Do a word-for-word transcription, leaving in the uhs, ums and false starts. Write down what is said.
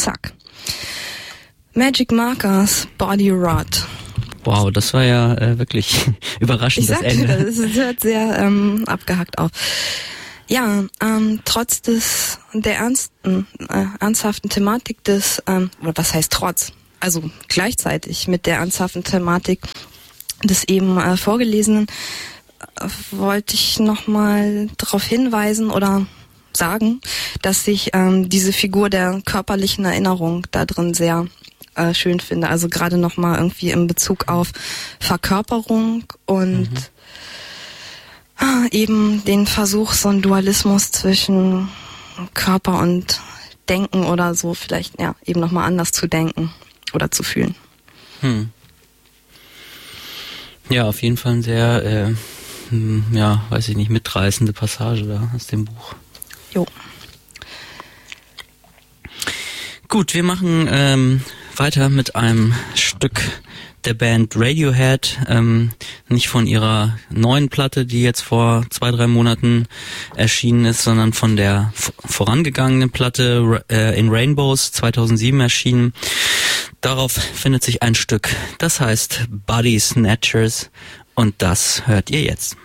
Zack. Magic Markers, Body Rot. Wow, das war ja äh, wirklich überraschend, ich das sagte, Ende. Es hört sehr ähm, abgehackt auf. Ja, ähm, trotz des der ernsten, äh, ernsthaften Thematik des, ähm, oder was heißt trotz? Also gleichzeitig mit der ernsthaften Thematik des eben äh, Vorgelesenen äh, wollte ich nochmal darauf hinweisen oder sagen, dass ich ähm, diese Figur der körperlichen Erinnerung da drin sehr äh, schön finde. Also gerade nochmal irgendwie in Bezug auf Verkörperung und mhm. eben den Versuch, so einen Dualismus zwischen Körper und Denken oder so vielleicht ja eben nochmal anders zu denken oder zu fühlen. Hm. Ja, auf jeden Fall ein sehr, äh, ja, weiß ich nicht, mitreißende Passage da aus dem Buch. Jo. Gut, wir machen ähm, weiter mit einem Stück der Band Radiohead, ähm, nicht von ihrer neuen Platte, die jetzt vor zwei, drei Monaten erschienen ist, sondern von der v- vorangegangenen Platte äh, In Rainbows zweitausendsieben erschienen. Darauf findet sich ein Stück, das heißt Body Snatchers und das hört ihr jetzt.